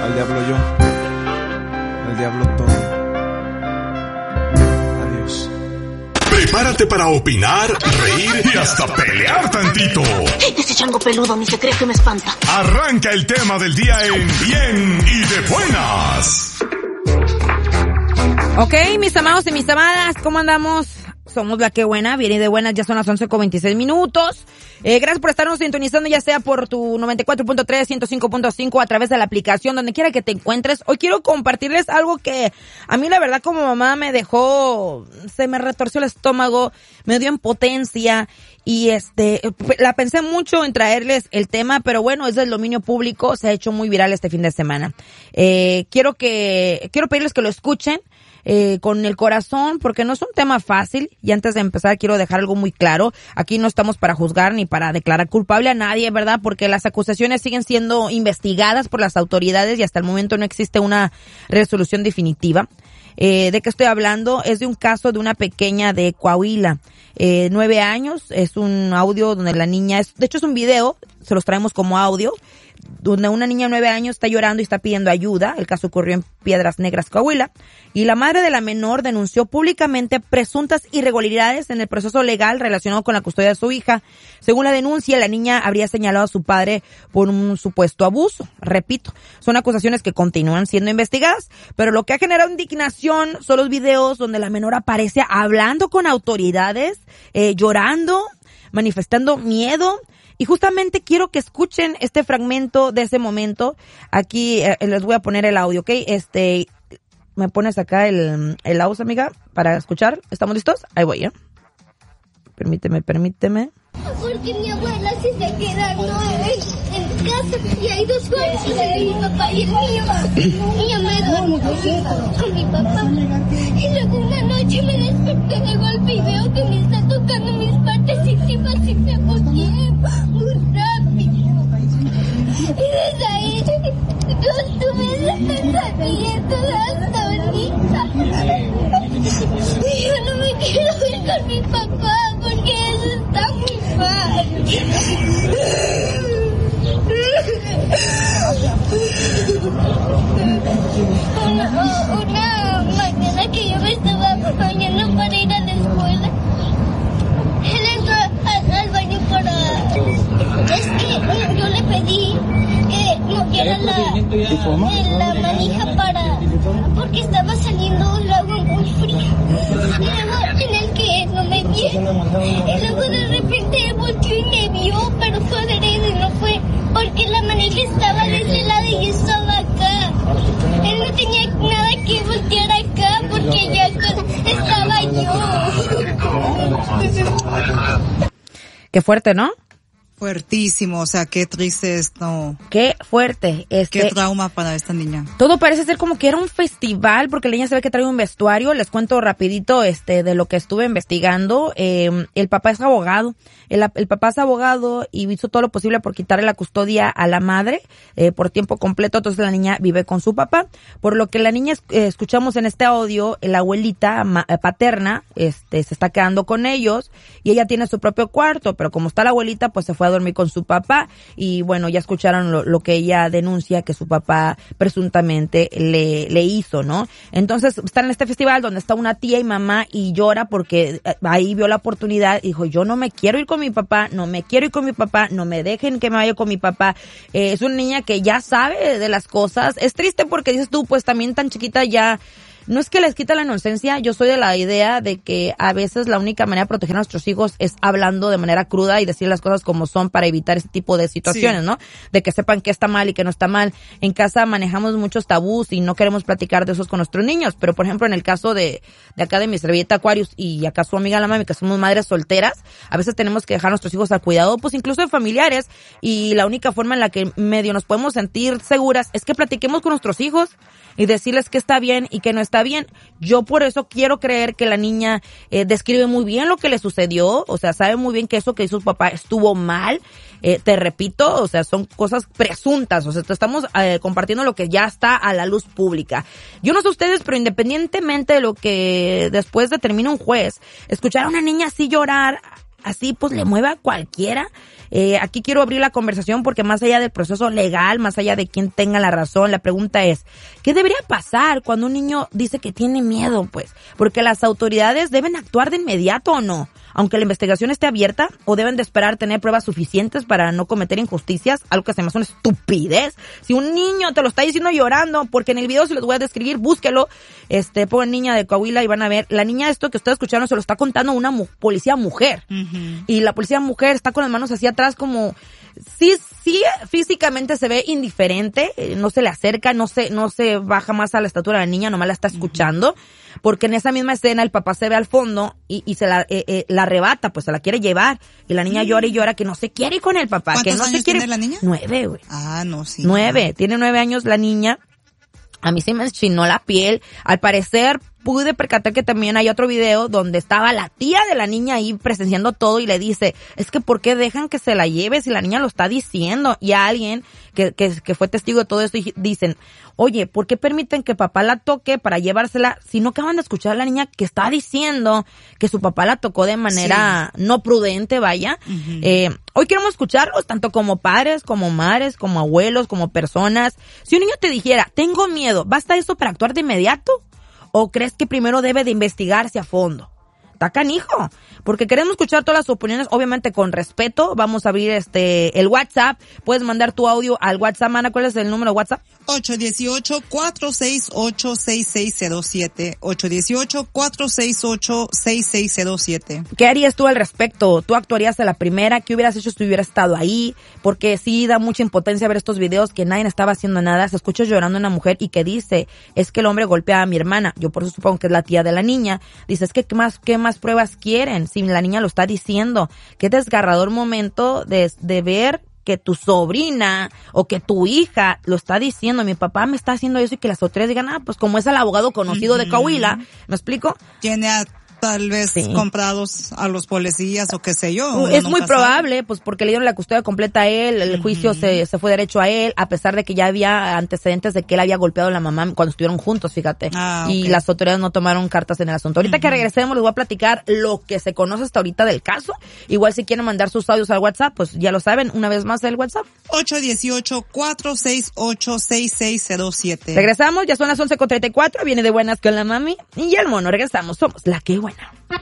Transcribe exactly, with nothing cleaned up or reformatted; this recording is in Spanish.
Al diablo yo, al diablo todo. Adiós. Prepárate para opinar, reír y hasta pelear tantito. Ese chango peludo ni se cree que me espanta. Arranca el tema del día en Bien y de Buenas. Ok, mis amados y mis amadas, ¿cómo andamos? Somos la que buena, bien y de buenas, ya son las once con veintiséis minutos. Eh, gracias por estarnos sintonizando, ya sea por tu noventa y cuatro punto tres, ciento cinco punto cinco, a través de la aplicación, donde quiera que te encuentres. Hoy quiero compartirles algo que a mí la verdad como mamá me dejó, se me retorció el estómago, me dio impotencia y este, la pensé mucho en traerles el tema, pero bueno, es del dominio público, se ha hecho muy viral este fin de semana. Eh, quiero que, quiero pedirles que lo escuchen. Eh, con el corazón, porque no es un tema fácil, y antes de empezar quiero dejar algo muy claro, aquí no estamos para juzgar ni para declarar culpable a nadie, ¿verdad? Porque las acusaciones siguen siendo investigadas por las autoridades y hasta el momento no existe una resolución definitiva. Eh, ¿de qué estoy hablando? Es de un caso de una pequeña de Coahuila, eh, nueve años, es un audio donde la niña, es, de hecho es un video, se los traemos como audio, donde una niña de nueve años está llorando y está pidiendo ayuda. El caso ocurrió en Piedras Negras, Coahuila, y la madre de la menor denunció públicamente presuntas irregularidades en el proceso legal relacionado con la custodia de su hija. Según la denuncia, la niña habría señalado a su padre por un supuesto abuso. Repito, son acusaciones que continúan siendo investigadas, pero lo que ha generado indignación son los videos donde la menor aparece hablando con autoridades, eh, llorando, manifestando miedo. Y justamente quiero que escuchen este fragmento de ese momento. Aquí eh, les voy a poner el audio, ¿ok? Este, ¿me pones acá el, el audio, amiga, para escuchar? ¿Estamos listos? Ahí voy, ¿eh? Permíteme, permíteme. Porque mi abuela sí se queda nueve en casa y hay dos cuartos, el de mi papá y el mío. Y yo me duermo con mi papá. Y luego una noche me desperté de golpe y veo que me está tocando mis partecitas y me apoyé muy rápido. Y desde ahí yo tuve ese pensamiento hasta ahorita. Y yo no me quiero ir con mi papá porque eso está muy mal. Una, una mañana que yo me estaba bañando para ir a la escuela, él entró al, al baño para... Es que yo le pedí que moviera la, la manija para... porque estaba saliendo el agua muy fría. Y luego en el que no me vio. Y luego de repente volteó y me vio, pero fue adrede y no fue porque la manija estaba de ese lado y yo estaba acá. Él no tenía nada que voltear acá porque ya estaba yo. Qué fuerte, ¿no? Fuertísimo, o sea, qué triste esto. Qué fuerte. Este, qué trauma para esta niña. Todo parece ser como que era un festival, porque la niña se ve que trae un vestuario. Les cuento rapidito este de lo que estuve investigando. Eh, el papá es abogado. El, el papá es abogado y hizo todo lo posible por quitarle la custodia a la madre eh, por tiempo completo. Entonces la niña vive con su papá. Por lo que la niña eh, escuchamos en este audio, la abuelita ma, paterna este se está quedando con ellos y ella tiene su propio cuarto, pero como está la abuelita, pues se fue a dormir con su papá y bueno, ya escucharon lo, lo que ella denuncia que su papá presuntamente le, le hizo, ¿no? Entonces están en este festival donde está una tía y mamá y llora porque ahí vio la oportunidad y dijo, yo no me quiero ir con mi papá, no me quiero ir con mi papá, no me dejen que me vaya con mi papá. Eh, es una niña que ya sabe de las cosas. Es triste porque dices tú, pues también tan chiquita ya... No es que les quita la inocencia, yo soy de la idea de que a veces la única manera de proteger a nuestros hijos es hablando de manera cruda y decir las cosas como son para evitar este tipo de situaciones, sí. ¿no? De que sepan qué está mal y qué no está mal. En casa manejamos muchos tabús y no queremos platicar de esos con nuestros niños, pero por ejemplo en el caso de, de acá de mi servilleta Aquarius y acá su amiga la mami, que somos madres solteras, a veces tenemos que dejar a nuestros hijos al cuidado, pues incluso de familiares, y la única forma en la que medio nos podemos sentir seguras es que platiquemos con nuestros hijos y decirles que está bien y que no está bien. Yo por eso quiero creer que la niña eh, describe muy bien lo que le sucedió, o sea, sabe muy bien que eso que hizo su papá estuvo mal. Eh, te repito, o sea, son cosas presuntas, o sea, te estamos eh, compartiendo lo que ya está a la luz pública. Yo no sé ustedes, pero independientemente de lo que después determine un juez, escuchar a una niña así llorar así pues le mueve a cualquiera. Eh, aquí quiero abrir la conversación porque más allá del proceso legal, más allá de quién tenga la razón, la pregunta es, ¿qué debería pasar cuando un niño dice que tiene miedo? Pues, porque las autoridades deben actuar de inmediato o no, aunque la investigación esté abierta, o deben de esperar tener pruebas suficientes para no cometer injusticias, algo que se me hace una estupidez. Si un niño te lo está diciendo llorando, porque en el video se los voy a describir, búsquelo, este, pongan niña de Coahuila y van a ver, la niña esto que ustedes escucharon se lo está contando una mu- policía mujer, uh-huh. y la policía mujer está con las manos hacia atrás como, sí, sí, físicamente se ve indiferente, eh, no se le acerca, no se, no se baja más a la estatura de la niña, nomás la está escuchando, uh-huh. porque en esa misma escena el papá se ve al fondo y, y se la, eh, eh, la arrebata, pues se la quiere llevar, y la niña uh-huh. llora y llora que no se quiere ir con el papá, que no se quiere. ¿Cuántos años tiene la niña? Nueve, güey. Ah, no, sí. Nueve, no. Tiene nueve años la niña. A mí se me enchinó la piel. Al parecer, pude percatar que también hay otro video donde estaba la tía de la niña ahí presenciando todo y le dice, es que ¿por qué dejan que se la lleve si la niña lo está diciendo? Y a alguien que, que, que fue testigo de todo esto y dicen, oye, ¿por qué permiten que papá la toque para llevársela si no acaban de escuchar a la niña que está diciendo que su papá la tocó de manera sí. no prudente, vaya? Uh-huh. Eh, hoy queremos escucharlos, tanto como padres, como madres, como abuelos, como personas. Si un niño te dijera, tengo miedo, ¿basta eso para actuar de inmediato? ¿O crees que primero debe de investigarse a fondo? Está canijo, porque queremos escuchar todas las opiniones, obviamente con respeto. Vamos a abrir este el WhatsApp. Puedes mandar tu audio al WhatsApp. Ana, ¿cuál es el número de WhatsApp? ocho uno ocho, cuatro seis ocho, seis seis cero siete. ocho uno ocho, cuatro seis ocho, seis seis cero siete. ¿Qué harías tú al respecto? ¿Tú actuarías a la primera? ¿Qué hubieras hecho si hubieras estado ahí? Porque sí da mucha impotencia ver estos videos que nadie estaba haciendo nada. Se escucha llorando una mujer y que dice, es que el hombre golpea a mi hermana. Yo por eso supongo que es la tía de la niña. Dice, es que ¿qué más, qué más pruebas quieren? Si la niña lo está diciendo. Qué desgarrador momento de, de ver que tu sobrina o que tu hija lo está diciendo, mi papá me está haciendo eso, y que las autoridades digan, ah, pues como es el abogado conocido uh-huh. de Coahuila, ¿me explico? Tiene a, tal vez sí. comprados a los policías o qué sé yo. Es muy probable, pues porque le dieron la custodia completa a él, el uh-huh. juicio se, se fue derecho a él, a pesar de que ya había antecedentes de que él había golpeado a la mamá cuando estuvieron juntos, fíjate. Ah, okay. Y las autoridades no tomaron cartas en el asunto. Ahorita uh-huh. que regresemos les voy a platicar lo que se conoce hasta ahorita del caso. Igual si quieren mandar sus audios al WhatsApp, pues ya lo saben, una vez más el WhatsApp. ocho uno ocho, cuatro seis ocho, seis seis cero siete. Regresamos, ya son las once con treinta y cuatro, viene de buenas con la mami y el mono. Regresamos, somos la que buena.